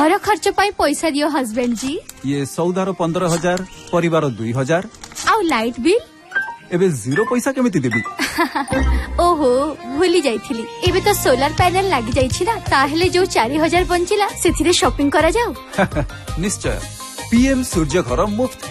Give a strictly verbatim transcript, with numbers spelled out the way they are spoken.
घर खर्च पाई पैसा दियो हस्बैंड जी। ये सौदार पंद्रह हजार परिवार दुई हजार आउ लाइट बिल एबे जीरो पैसा केमिति देबी। ओहो भूली जाइथिली एबे तो सोलर पैनल लागी जाइछि ना ताहेले जो चार हजार बंचिला सेथिरे शॉपिंग करा जाऊ। निश्चय पीएम सूर्य घर मुफ्त